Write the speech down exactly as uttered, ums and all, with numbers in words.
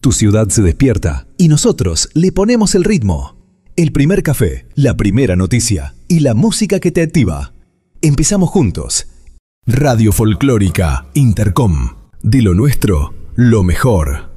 Tu ciudad se despierta y nosotros le ponemos el ritmo. El primer café, la primera noticia y la música que te activa. Empezamos juntos. Radio Folclórica Intercom. De lo nuestro, lo mejor.